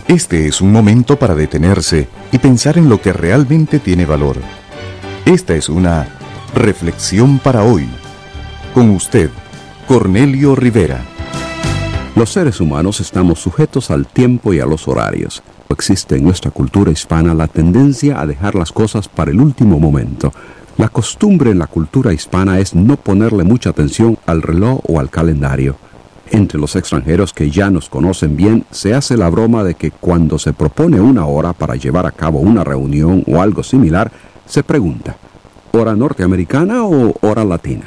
Este es un momento para detenerse y pensar en lo que realmente tiene valor. Esta es una reflexión para hoy. Con usted, Cornelio Rivera. Los seres humanos estamos sujetos al tiempo y a los horarios. Existe en nuestra cultura hispana la tendencia a dejar las cosas para el último momento. La costumbre en la cultura hispana es no ponerle mucha atención al reloj o al calendario. Entre los extranjeros que ya nos conocen bien, se hace la broma de que cuando se propone una hora para llevar a cabo una reunión o algo similar, se pregunta, ¿hora norteamericana o hora latina?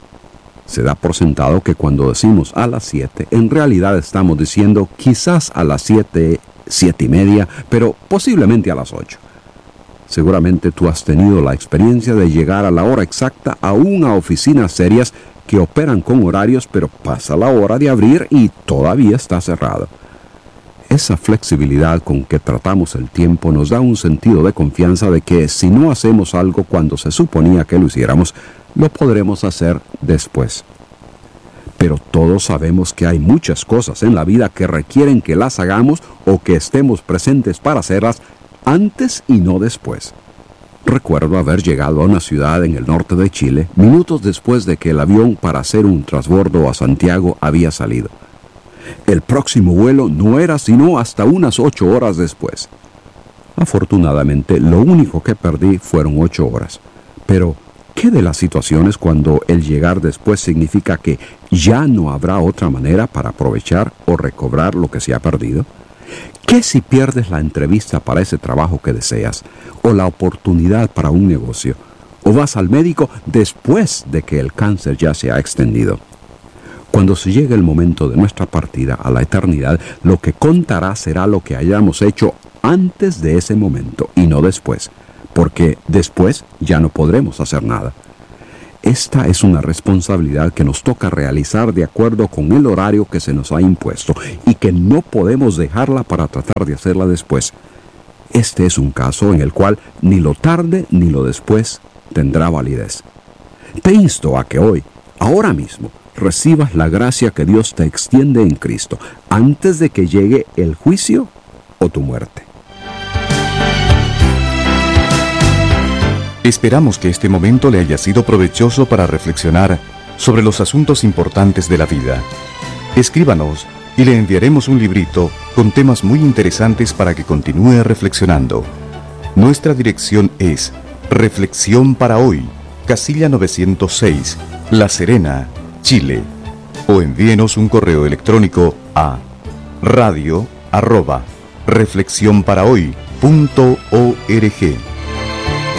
Se da por sentado que cuando decimos a las 7, en realidad estamos diciendo quizás a las 7, 7:30, pero posiblemente a las 8. Seguramente tú has tenido la experiencia de llegar a la hora exacta aún a oficinas serias que operan con horarios, pero pasa la hora de abrir y todavía está cerrado. Esa flexibilidad con que tratamos el tiempo nos da un sentido de confianza de que si no hacemos algo cuando se suponía que lo hiciéramos, lo podremos hacer después. Pero todos sabemos que hay muchas cosas en la vida que requieren que las hagamos o que estemos presentes para hacerlas antes y no después. Recuerdo haber llegado a una ciudad en el norte de Chile minutos después de que el avión para hacer un transbordo a Santiago había salido. El próximo vuelo no era sino hasta unas 8 horas después. Afortunadamente, lo único que perdí fueron 8 horas. Pero, ¿qué de las situaciones cuando el llegar después significa que ya no habrá otra manera para aprovechar o recobrar lo que se ha perdido? ¿Qué si pierdes la entrevista para ese trabajo que deseas, o la oportunidad para un negocio, o vas al médico después de que el cáncer ya se ha extendido? Cuando se llegue el momento de nuestra partida a la eternidad, lo que contará será lo que hayamos hecho antes de ese momento y no después, porque después ya no podremos hacer nada. Esta es una responsabilidad que nos toca realizar de acuerdo con el horario que se nos ha impuesto y que no podemos dejarla para tratar de hacerla después. Este es un caso en el cual ni lo tarde ni lo después tendrá validez. Te insto a que hoy, ahora mismo, recibas la gracia que Dios te extiende en Cristo antes de que llegue el juicio o tu muerte. Esperamos que este momento le haya sido provechoso para reflexionar sobre los asuntos importantes de la vida. Escríbanos y le enviaremos un librito con temas muy interesantes para que continúe reflexionando. Nuestra dirección es Reflexión para Hoy, Casilla 906, La Serena, Chile. O envíenos un correo electrónico a radio@reflexionparahoy.org.